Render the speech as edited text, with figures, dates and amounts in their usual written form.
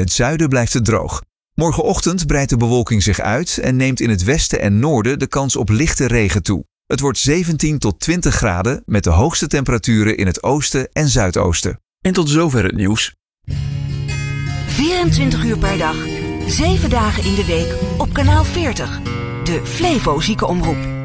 het zuiden blijft het droog. Morgenochtend breidt de bewolking zich uit en neemt in het westen en noorden de kans op lichte regen toe. Het wordt 17 tot 20 graden met de hoogste temperaturen in het oosten en zuidoosten. En tot zover het nieuws. 24 uur per dag, 7 dagen in de week op kanaal 40. De Flevo Ziekenomroep.